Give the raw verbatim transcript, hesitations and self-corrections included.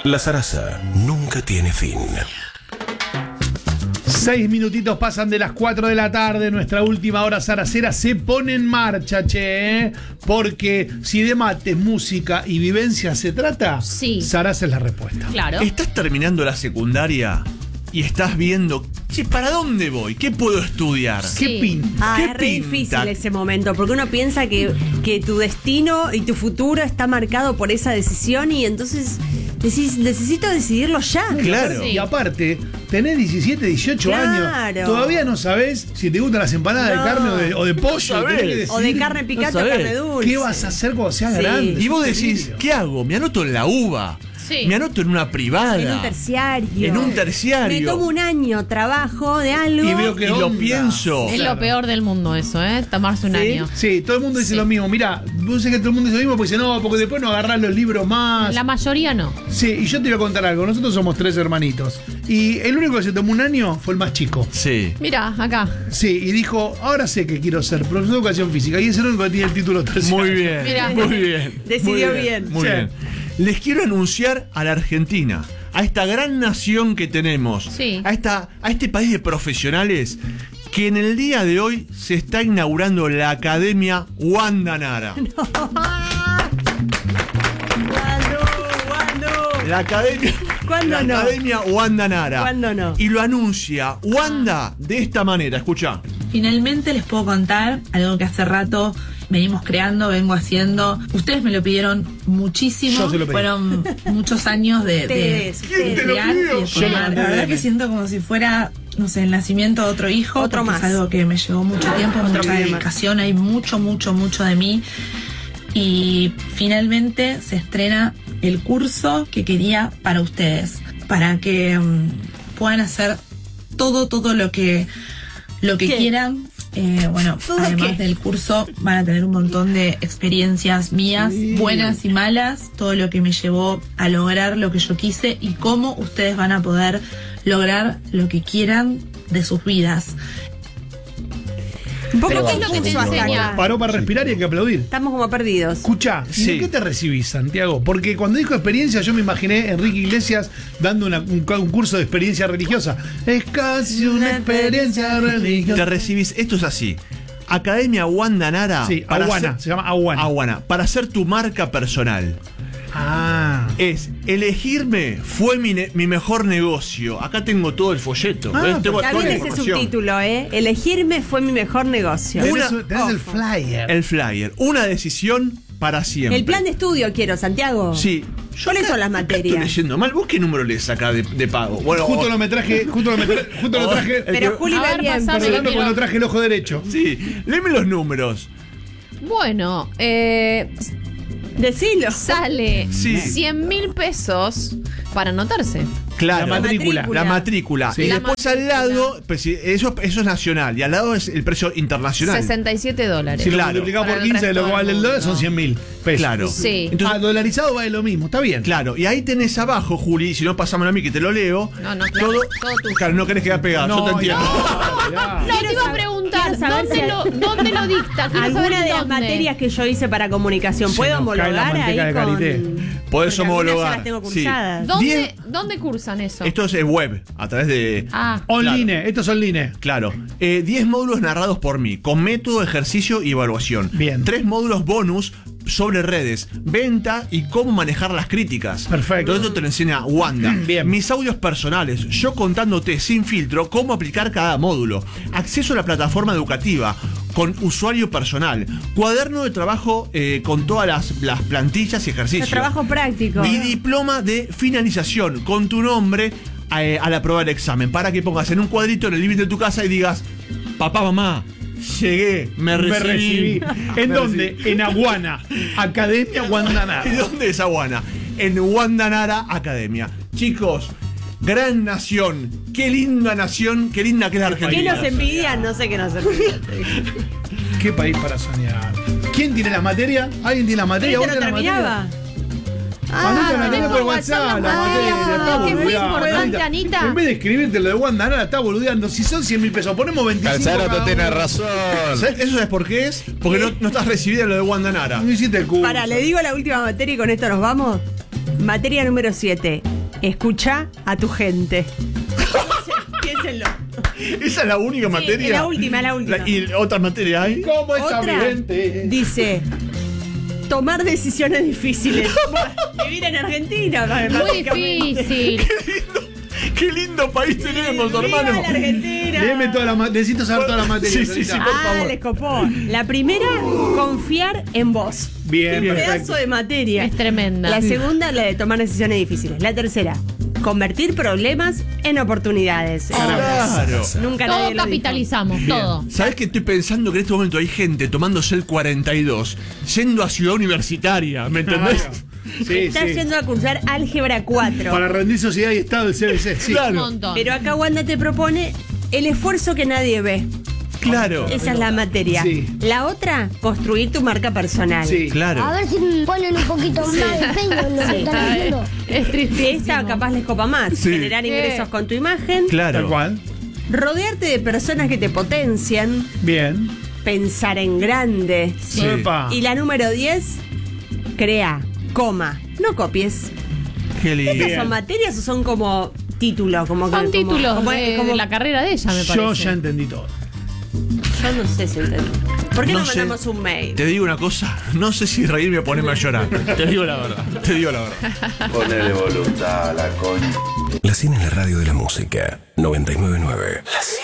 La zaraza nunca tiene fin. Seis minutitos pasan de las cuatro de la tarde. Nuestra última hora zaracera se pone en marcha, che, ¿eh? Porque si de mates, música y vivencia se trata, sí, zaraza es la respuesta. Claro. Estás terminando la secundaria y estás viendo, che, ¿para dónde voy? ¿Qué puedo estudiar? Sí. ¿Qué pinta? Ah, ¿Qué es re pinta? difícil ese momento, porque uno piensa que, que tu destino y tu futuro está marcado por esa decisión y entonces decís, necesito decidirlo ya. Claro. Y aparte, tenés diecisiete, dieciocho Claro. años. Todavía no sabés si te gustan las empanadas No. de carne o de, o de pollo. sabés. Tenés que decidir O de carne picante o sabés. carne dulce. ¿Qué vas a hacer cuando seas Sí. grande? Y vos Es un decís, delirio. ¿qué hago? ¿Me anoto en la UBA? Sí. ¿Me anoto en una privada? En un terciario. En un Me terciario. tomo un año, trabajo de algo. Y veo que Y lo onda. pienso. Es Claro. lo peor del mundo eso, ¿eh? Tomarse un ¿Sí? año. Sí, todo el mundo dice Sí. lo mismo. Mirá, vos sé que todo el mundo dice lo mismo porque dice, no, porque después no agarrás los libros más. La mayoría no. Sí, y yo te voy a contar algo. Nosotros somos tres hermanitos. Y el único que se tomó un año fue el más chico. Sí. Mira, acá. Sí, y dijo, ahora sé que quiero ser profesor de educación física. Y es el único que tiene el título terciario. Muy bien. Mirá. Muy bien. Decidió Muy bien. Muy Sí. bien. Les quiero anunciar a la Argentina, a esta gran nación que tenemos, Sí. a, esta, a este país de profesionales, que en el día de hoy se está inaugurando la Academia Wanda Nara. ¿Cuándo? ¿Cuándo? La Academia, ¿Cuándo la no? Academia Wanda Nara. ¿Cuándo no? Y lo anuncia Wanda de esta manera, escucha. Finalmente les puedo contar algo que hace rato venimos creando, vengo haciendo. Ustedes me lo pidieron muchísimo. Yo se lo pedí. Fueron muchos años de, de, Ustedes, de ustedes. crear y de Yo lo formar. mandé La verdad D M. que siento como si fuera, no sé, el nacimiento de otro hijo. Otro porque más. Es algo que me llevó mucho tiempo, Otro mucha más. dedicación. Hay mucho, mucho, mucho de mí. Y finalmente se estrena el curso que quería para ustedes, para que um, puedan hacer todo, todo lo que, lo que ¿Qué? quieran. Eh, bueno, ¿Todo además qué? del curso van a tener un montón de experiencias mías, Sí. buenas y malas, todo lo que me llevó a lograr lo que yo quise y cómo ustedes van a poder lograr lo que quieran de sus vidas. Un poco Pero ¿qué es lo que te confuso hasta enseña? acá. Paró para respirar y hay que aplaudir. Estamos como perdidos. Escuchá, ¿y Sí. de qué te recibís, Santiago? Porque cuando dijo experiencia, yo me imaginé a Enrique Iglesias dando una- un, un curso de experiencia religiosa. Es casi una experiencia Te religiosa. recibís, esto es así. Academia Wanda Nara. Sí, para Aguana, hacer- se llama Aguana. Aguana, para hacer tu marca personal. Ah. Es, elegirme fue mi, ne- mi mejor negocio. Acá tengo todo el folleto. Ah, ¿ves? Tengo Está toda la bien ese información. subtítulo, ¿eh? Elegirme fue mi mejor negocio. Una- Tenés, tenés el flyer. El flyer. Una decisión para siempre. El plan de estudio quiero, Santiago. Sí. ¿Cuáles acá- son las acá materias? Estoy leyendo mal. ¿Vos qué número lees acá de, de pago? Bueno, Justo o- lo me traje, justo lo, me tra- justo lo Oh, traje. el Pero que- Juli A va ver, bien. pasame, pero- que Perdón, cuando traje el ojo derecho. Sí, léeme los números. Bueno, eh, Decilo. sale Sí. cien mil pesos para anotarse. Claro. La matrícula. La matrícula. Sí. Y La después al matrícula. lado, pues, sí, eso, eso es nacional. Y al lado es el precio internacional. sesenta y siete dólares. Si lo Claro. multiplicamos Para por el quince de lo que resto vale del el dólar, mundo. son cien mil pesos. Claro. Sí. Entonces, Ah, dolarizado vale lo mismo, está bien. claro, y ahí tenés abajo, Juli, si no pasámoslo a mí que te lo leo. No, no, claro, todo, todo tuyo. Claro, no querés quedar pegado, yo te entiendo. ya, ya. No, te iba a sab- preguntar, quiero saber ¿dónde, si hay- lo, ¿dónde lo dicta? Quiero Alguna saber de las dónde. materias que yo hice para comunicación, Se ¿puedo nos cae la homologar ahí manteca de con...? karité. Podés Porque algunas ya homologar. las tengo Sí. cursadas. ¿Dónde, Diez- ¿Dónde cursan eso? Esto es web, a través de. Ah, Online, estos son line. Claro. Eh, diez módulos narrados por mí, con método, ejercicio y evaluación. Bien. Tres módulos bonus sobre redes, venta y cómo manejar las críticas. Perfecto. Todo esto te lo enseña Wanda. Bien. Mis audios personales, yo contándote sin filtro cómo aplicar cada módulo. Acceso a la plataforma educativa con usuario personal. Cuaderno de trabajo eh, con todas las, las plantillas y ejercicios. El trabajo práctico. Y diploma de finalización con tu nombre eh, al aprobar el examen. Para que pongas en un cuadrito en el living de tu casa y digas: papá, mamá, llegué, me recibí. Me recibí. ¿En Me dónde? recibí. En Aguana. Academia Guandanara. ¿Y dónde es Aguana? En Wandanara Academia. Chicos, gran nación. Qué linda nación, qué linda que es la ¿Qué Argentina. nos envidian? No sé qué nos envidian. ¿Qué país para soñar? ¿Quién tiene las materias? ¿Alguien tiene las materias? ¿Este ¿Vos no tenés las terminaba? materias? Ah, Anita, la tenés tenés por por WhatsApp WhatsApp, la las materia. materias. está Ah, qué boludeando, importante, Anita. Anita. En vez de escribirte lo de Guandanara, está boludeando. Si son cien mil pesos, ponemos veinticinco. Calzaro, cada tú tienes uno. razón. ¿Sabes- ¿Eso sabes por qué es? Porque no, no estás recibida en lo de Wandanara. No hiciste el curso. Para, le digo la última materia y con esto nos vamos. Materia número siete. escucha a tu gente. Piénsenlo. Esa es la única Sí, materia. es la última, la última. ¿Y otras materias hay? ¿Cómo está mi Otra gente? dice tomar decisiones difíciles. Vivir en Argentina. Muy básicamente. difícil. Qué lindo país tenemos, Viva hermano. la Argentina. Léeme toda la ma- necesito saber toda la materia. Sí, sí, sí, por Ah, favor. les copó. La primera, confiar en vos. Bien, Qué perfecto. pedazo de materia. Es tremenda. La segunda, la de tomar decisiones difíciles. La tercera, convertir problemas en oportunidades. Claro. Nunca Todo nadie lo capitalizamos, todo. ¿Sabes que estoy pensando que en este momento hay gente tomándose el cuarenta y dos, yendo a Ciudad Universitaria? ¿Me entendés? Claro. dijo. Sí, Está sí. yendo a cursar álgebra cuatro. Para rendir sociedad y Estado del C B C. Sí. Claro. Un montón. Pero acá Wanda te propone el esfuerzo que nadie ve. Claro. Esa es la materia. Sí. La otra, construir tu marca personal. Sí. Claro. A ver si me ponen un poquito más de empeño en lo que están haciendo. Es Esta tristísimo. capaz les copa más. Sí. Generar Sí. ingresos con tu imagen. Claro. Tal cual. Rodearte de personas que te potencian. Bien. Pensar en grande. Sí. Epa. Y la número diez, crea, coma, no copies. Qué lindo. ¿Estas Bien. son materias o son como títulos? Como que- Son como- títulos como- de como- la carrera de ella, me parece. Yo ya entendí todo. Yo no sé si entendí. ¿Por qué no, No sé. mandamos un mail? Te digo una cosa, no sé si reírme o ponerme a llorar. Te digo la verdad, te digo la verdad. Ponele voluntad a la coña. La cien en la radio de la música. noventa y nueve punto nueve. La cien.